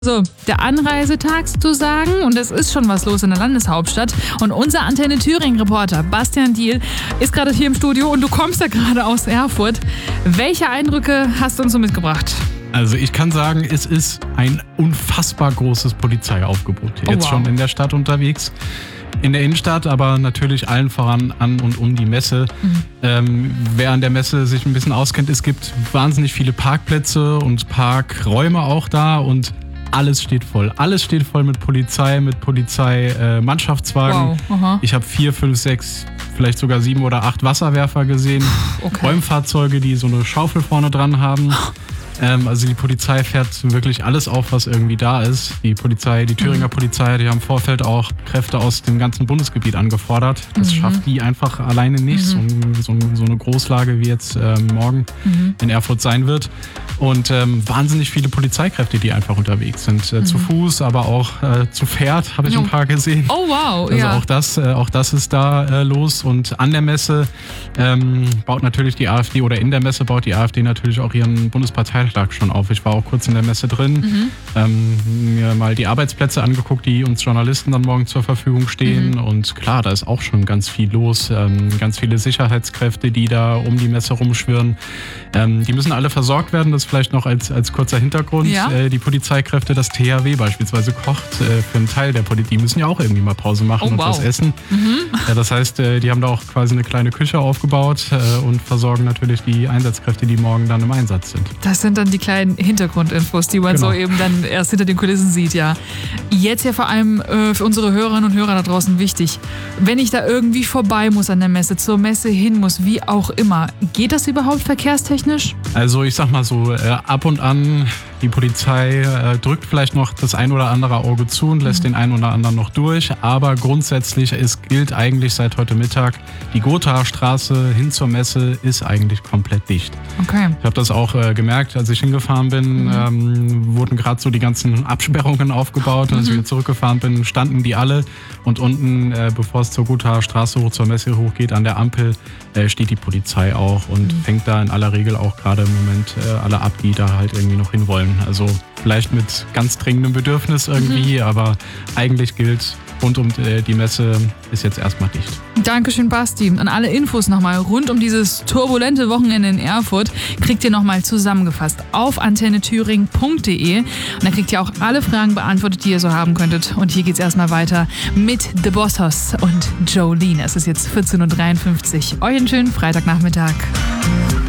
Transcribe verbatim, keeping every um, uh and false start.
So, der Anreisetag sozusagen, und es ist schon was los in der Landeshauptstadt. Und unser Antenne Thüringen-Reporter Bastian Diehl ist gerade hier im Studio und du kommst ja gerade aus Erfurt. Welche Eindrücke hast du uns so mitgebracht? Also ich kann sagen, es ist ein unfassbar großes Polizeiaufgebot Oh, jetzt wow. schon in der Stadt unterwegs. In der Innenstadt, aber natürlich allen voran an und um die Messe. Mhm. Ähm, wer an der Messe sich ein bisschen auskennt, es gibt wahnsinnig viele Parkplätze und Parkräume auch da und alles steht voll. Alles steht voll mit Polizei, mit Polizei-Mannschaftswagen. Wow, aha. Ich habe vier, fünf, sechs, vielleicht sogar sieben oder acht Wasserwerfer gesehen. Okay. Räumfahrzeuge, die so eine Schaufel vorne dran haben. Ähm, also die Polizei fährt wirklich alles auf, was irgendwie da ist. Die Polizei, die Thüringer Polizei, die haben im Vorfeld auch Kräfte aus dem ganzen Bundesgebiet angefordert. Das Mhm. schafft die einfach alleine nicht. So, ein- so, ein- so eine Großlage, wie jetzt ähm, morgen Mhm. in Erfurt sein wird. Und ähm, wahnsinnig viele Polizeikräfte, die einfach unterwegs sind. Äh, Zu Fuß, aber auch äh, zu Pferd habe ich Jo. ein paar gesehen. Oh wow, Also ja. auch das, äh, auch das ist da äh, los. Und an der Messe ähm, baut natürlich die AfD, oder in der Messe baut die AfD natürlich auch ihren Bundesparteitag schon auf. Ich war auch kurz in der Messe drin, Mhm. ähm, mir mal die Arbeitsplätze angeguckt, die uns Journalisten dann morgen zur Verfügung stehen. Mhm. Und klar, da ist auch schon ganz viel los. Ähm, ganz viele Sicherheitskräfte, die da um die Messe rumschwirren. Ähm, die müssen alle versorgt werden. Das vielleicht noch als, als kurzer Hintergrund. Ja. Äh, die Polizeikräfte, das T H W beispielsweise kocht äh, für einen Teil der Polizei. Die müssen ja auch irgendwie mal Pause machen Oh, und wow. was essen. Ja, das heißt, äh, die haben da auch quasi eine kleine Küche aufgebaut äh, und versorgen natürlich die Einsatzkräfte, die morgen dann im Einsatz sind. Das sind dann die kleinen Hintergrundinfos, die man Genau. so eben dann erst hinter den Kulissen sieht, ja. Jetzt ja vor allem äh, für unsere Hörerinnen und Hörer da draußen wichtig. Wenn ich da irgendwie vorbei muss an der Messe, zur Messe hin muss, wie auch immer, geht das überhaupt verkehrstechnisch? Also ich sag mal so, äh, ab und an, die Polizei äh, drückt vielleicht noch das ein oder andere Auge zu und lässt den einen oder anderen noch durch. Aber grundsätzlich, es gilt eigentlich seit heute Mittag, die Gothaer Straße hin zur Messe ist eigentlich komplett dicht. Okay. Ich habe das auch äh, gemerkt, als ich hingefahren bin, Mhm. ähm, wurden gerade so die ganzen Absperrungen aufgebaut. Und als ich wieder zurückgefahren bin, standen die alle. Und unten, äh, bevor es zur Gothaer Straße hoch zur Messe hochgeht, an der Ampel, äh, steht die Polizei auch und Mhm. fängt da in aller Regel auch gerade im Moment äh, alle ab, die da halt irgendwie noch hinwollen. Also vielleicht mit ganz dringendem Bedürfnis irgendwie, Mhm. aber eigentlich gilt, rund um äh, die Messe ist jetzt erstmal dicht. Dankeschön, Basti. Und alle Infos nochmal rund um dieses turbulente Wochenende in Erfurt kriegt ihr nochmal zusammengefasst auf antenne thüringen punkt de. Und da kriegt ihr auch alle Fragen beantwortet, die ihr so haben könntet. Und hier geht's erstmal weiter mit The Bossos und Jolene. Es ist jetzt vierzehn Uhr dreiundfünfzig. Euch einen schönen Freitagnachmittag.